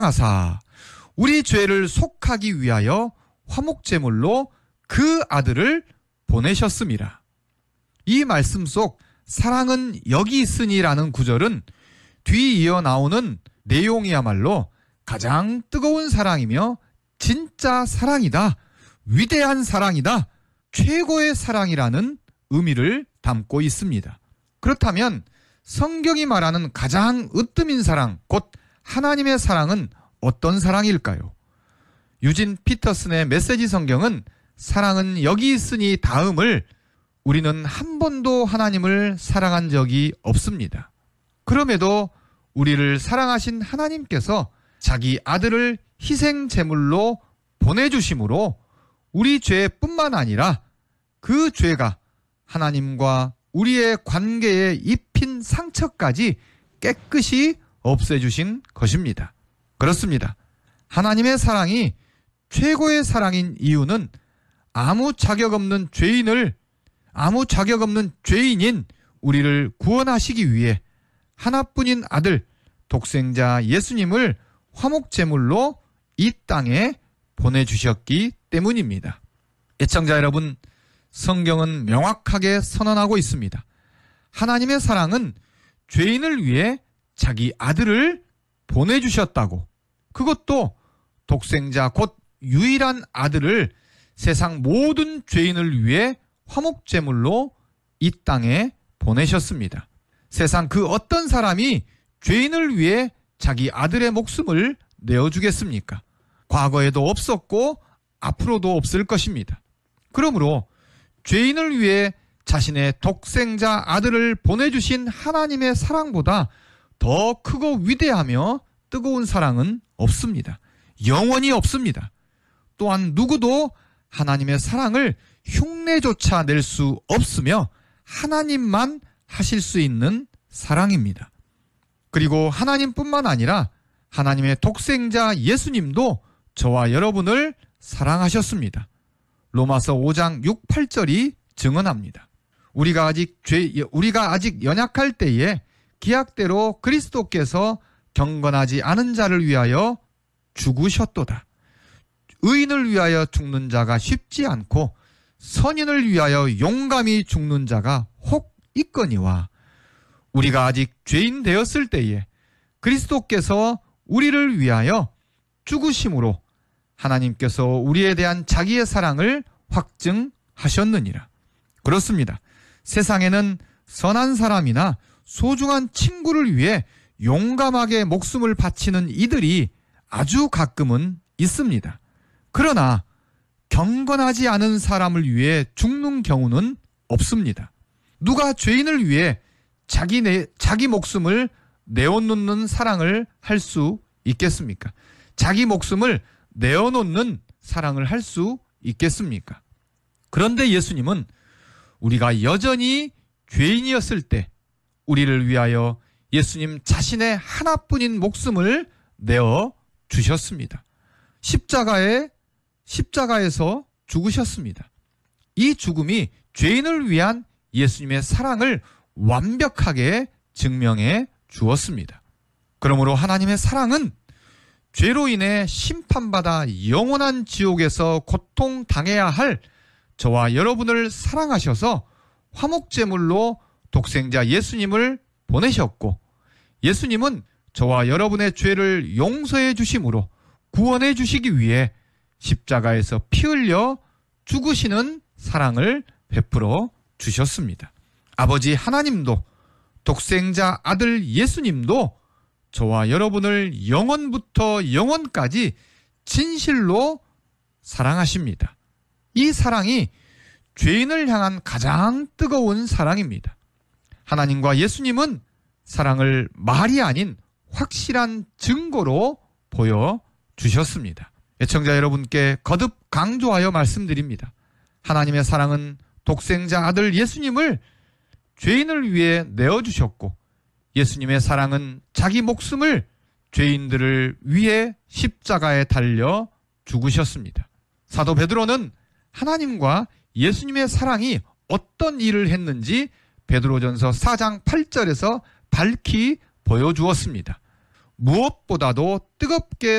하사 우리 죄를 속하기 위하여 화목제물로 그 아들을 보내셨음이라. 이 말씀 속 사랑은 여기 있으니라는 구절은 뒤이어 나오는 내용이야말로 가장 뜨거운 사랑이며 진짜 사랑이다, 위대한 사랑이다, 최고의 사랑이라는 의미를 담고 있습니다. 그렇다면 성경이 말하는 가장 으뜸인 사랑, 곧 하나님의 사랑은 어떤 사랑일까요? 유진 피터슨의 메시지 성경은 사랑은 여기 있으니 다음을 우리는 한 번도 하나님을 사랑한 적이 없습니다. 그럼에도 우리를 사랑하신 하나님께서 자기 아들을 희생 제물로 보내주심으로 우리 죄뿐만 아니라 그 죄가 하나님과 우리의 관계에 입힌 상처까지 깨끗이 없애주신 것입니다. 그렇습니다. 하나님의 사랑이 최고의 사랑인 이유는 아무 자격 없는 죄인인 우리를 구원하시기 위해 하나뿐인 아들 독생자 예수님을 화목제물로 이 땅에 보내주셨기 때문입니다. 애청자 여러분, 성경은 명확하게 선언하고 있습니다. 하나님의 사랑은 죄인을 위해 자기 아들을 보내주셨다고, 그것도 독생자 곧 유일한 아들을 세상 모든 죄인을 위해 화목제물로 이 땅에 보내셨습니다. 세상 그 어떤 사람이 죄인을 위해 자기 아들의 목숨을 내어주겠습니까? 과거에도 없었고 앞으로도 없을 것입니다. 그러므로 죄인을 위해 자신의 독생자 아들을 보내주신 하나님의 사랑보다 더 크고 위대하며 뜨거운 사랑은 없습니다. 영원히 없습니다. 또한 누구도 하나님의 사랑을 흉내조차 낼 수 없으며 하나님만 하실 수 있는 사랑입니다. 그리고 하나님뿐만 아니라 하나님의 독생자 예수님도 저와 여러분을 사랑하셨습니다. 로마서 5장 6, 8절이 증언합니다. 우리가 아직 연약할 때에 기약대로 그리스도께서 경건하지 않은 자를 위하여 죽으셨도다. 의인을 위하여 죽는 자가 쉽지 않고 선인을 위하여 용감히 죽는 자가 혹 있거니와, 우리가 아직 죄인 되었을 때에 그리스도께서 우리를 위하여 죽으심으로 하나님께서 우리에 대한 자기의 사랑을 확증하셨느니라. 그렇습니다. 세상에는 선한 사람이나 소중한 친구를 위해 용감하게 목숨을 바치는 이들이 아주 가끔은 있습니다. 그러나 경건하지 않은 사람을 위해 죽는 경우는 없습니다. 누가 죄인을 위해 자기 목숨을 내어놓는 사랑을 할 수 있겠습니까? 자기 목숨을 내어놓는 사랑을 할 수 있겠습니까? 그런데 예수님은 우리가 여전히 죄인이었을 때 우리를 위하여 예수님 자신의 하나뿐인 목숨을 내어 주셨습니다. 십자가에서 죽으셨습니다. 이 죽음이 죄인을 위한 예수님의 사랑을 완벽하게 증명해 주었습니다. 그러므로 하나님의 사랑은 죄로 인해 심판받아 영원한 지옥에서 고통당해야 할 저와 여러분을 사랑하셔서 화목제물로 독생자 예수님을 보내셨고, 예수님은 저와 여러분의 죄를 용서해 주심으로 구원해 주시기 위해 십자가에서 피 흘려 죽으시는 사랑을 베풀어 주셨습니다. 아버지 하나님도 독생자 아들 예수님도 저와 여러분을 영원부터 영원까지 진실로 사랑하십니다. 이 사랑이 죄인을 향한 가장 뜨거운 사랑입니다. 하나님과 예수님은 사랑을 말이 아닌 확실한 증거로 보여주셨습니다. 애청자 여러분께 거듭 강조하여 말씀드립니다. 하나님의 사랑은 독생자 아들 예수님을 죄인을 위해 내어주셨고, 예수님의 사랑은 자기 목숨을 죄인들을 위해 십자가에 달려 죽으셨습니다. 사도 베드로는 하나님과 예수님의 사랑이 어떤 일을 했는지 베드로전서 4장 8절에서 밝히 보여주었습니다. 무엇보다도 뜨겁게